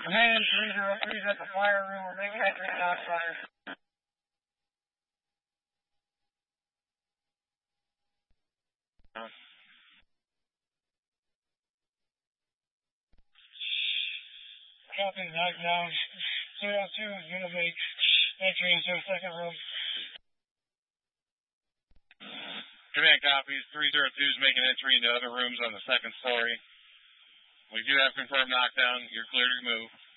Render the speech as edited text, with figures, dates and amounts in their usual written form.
Command 303's at the fire room. We're making entry shot fire. Copy, knockdown. 302 is going to make entry into the second room. Command copies. 302 is making entry into other rooms on the second story. We do have confirmed knockdown. You're clear to move.